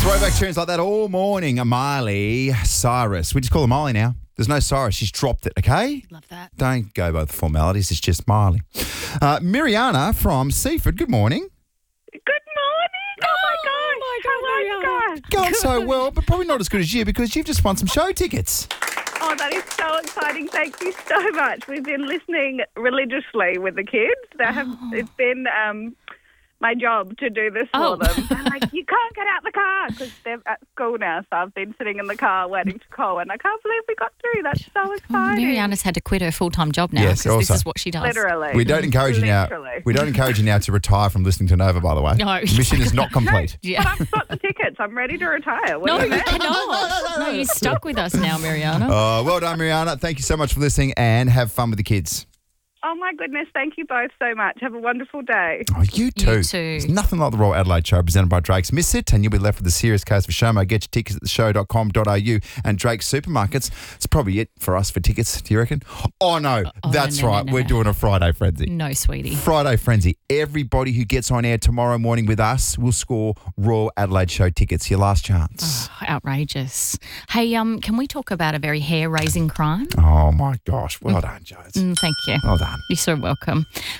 Throwback tunes like that all morning. Miley Cyrus. We just call her Miley now. There's no Cyrus. She's dropped it, okay? Love that. Don't go by the formalities. It's just Miley. Miriana from Seaford, good morning. Good morning. Oh my gosh. How are you guys? Going so well, but probably not as good as you because you've just won some show tickets. Oh, that is so exciting. Thank you so much. We've been listening religiously with the kids. It's been my job to do this for them. I'm like, you can't get out the car because they're at school now. So I've been sitting in the car waiting to call, and I can't believe we got through. That's so exciting. Mariana's had to quit her full-time job now Yes, because this also. is what she does. Literally. We don't encourage you now. Literally. We don't encourage you now to retire from listening to Nova, by the way. No. Mission is not complete. Yeah. But I've got the tickets. I'm ready to retire. What No, do you you think? cannot. No, you're stuck with us now, Mariana. Well done, Miriana. Thank you so much for listening and have fun with the kids. Oh, my goodness. Thank you both so much. Have a wonderful day. Oh, you too. You too. There's nothing like the Royal Adelaide Show presented by Drake's. Miss it and you'll be left with a serious case for Showmo. Get your tickets at theshow.com.au and Drake's Supermarkets. It's probably it for us for tickets, do you reckon? Oh, no. That's no, right. no, We're no. doing a Friday Frenzy. No, sweetie. Friday Frenzy. Everybody who gets on air tomorrow morning with us will score Royal Adelaide Show tickets. Your last chance. Outrageous. Hey, can we talk about a very hair-raising crime? Oh, my gosh. Well done, Jones. Thank you. Well done. You're so welcome.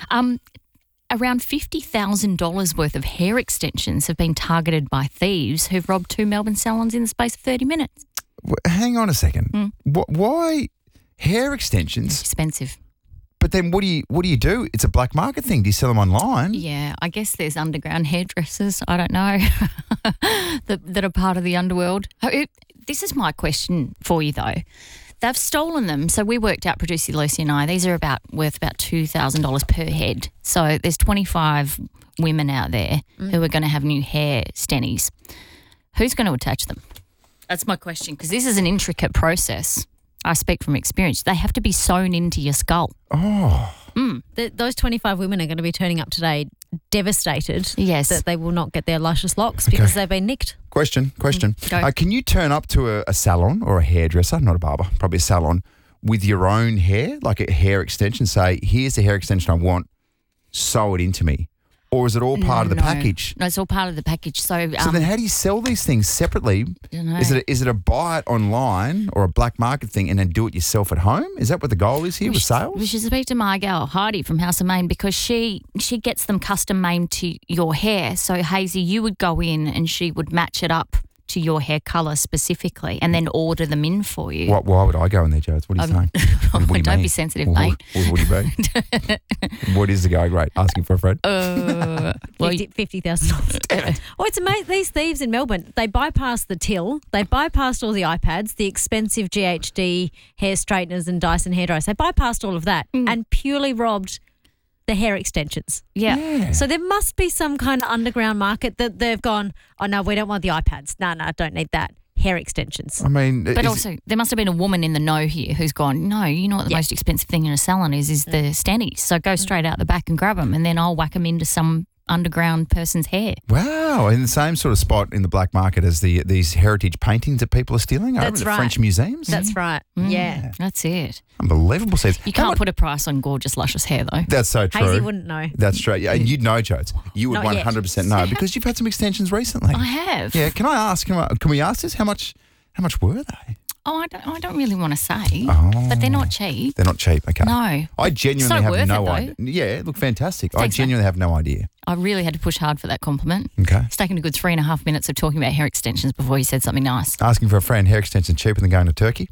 Around $50,000 worth of hair extensions have been targeted by thieves who've robbed 2 Melbourne salons in the space of 30 minutes. Hang on a second. Why hair extensions? Expensive. But then what do you do? It's a black market thing. Do you sell them online? Yeah, I guess there's underground hairdressers, I don't know, that are part of the underworld. This is my question for you, though. They've stolen them. So we worked out, producer Lucy and I, these are worth about $2,000 per head. So there's 25 women out there who are going to have new hair stennies. Who's going to attach them? That's my question, because this is an intricate process. I speak from experience. They have to be sewn into your skull. Oh. Those 25 women are going to be turning up today devastated Yes. that they will not get their luscious locks because they've been nicked. Question. Go. Can you turn up to a salon or a hairdresser, not a barber, probably a salon, with your own hair, like a hair extension, say, here's the hair extension I want, sew it into me? Or is it all part of the package? No, it's all part of the package. So then how do you sell these things separately? Dunno. Is it a buy it online or a black market thing and then do it yourself at home? Is that what the goal is here with sales? We should speak to my gal, Heidi from House of Maine, because she gets them custom made to your hair. So, Hazy, you would go in and she would match it up to your hair colour specifically and then order them in for you. Why would I go in there, Jones? What are you saying? What do you Don't mean? be sensitive, What mate. would you be? What is the going rate? Asking for a friend? Well, $50,000. It's amazing. These thieves in Melbourne, they bypassed the till. They bypassed all the iPads, the expensive GHD hair straighteners and Dyson hair dryers. They bypassed all of that and purely robbed the hair extensions. yeah. So there must be some kind of underground market that they've gone, oh, no, we don't want the iPads. No, I don't need that. Hair extensions. I mean, But also, there must have been a woman in the know here who's gone, no, you know what the most expensive thing in a salon is the stennies. So go straight out the back and grab them and then I'll whack them into some underground person's hair. wow, in the same sort of spot in the black market as these heritage paintings that people are stealing over That's the right. French museums. That's right. Yeah. That's it. Unbelievable. Says You can't put a price on gorgeous, luscious hair, though. That's so true. Hazy wouldn't know. That's true. Yeah, and you'd know, Jodes. You would Not yet. 100% know because you've had some extensions recently. I have. Yeah. Can I ask? Can we ask this? How much were they? Oh, I don't really want to say, but they're not cheap. They're not cheap. Okay. No. I genuinely So have worth no it, though. idea. Yeah, look fantastic. Thanks, I genuinely have no idea. I really had to push hard for that compliment. Okay. It's taken a good 3.5 minutes of talking about hair extensions before you said something nice. Asking for a friend, hair extension cheaper than going to Turkey.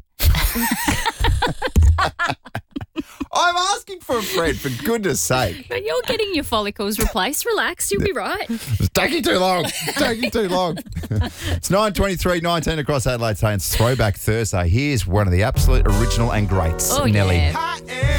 I'm asking for a friend, for goodness sake. But you're getting your follicles replaced. Relax, you'll be right. It's taking too long. It's taking too long. It's 9:23, 19 across Adelaide today. It's Throwback Thursday. Here's one of the absolute original and greats, Oh, Nelly. yeah. Hot air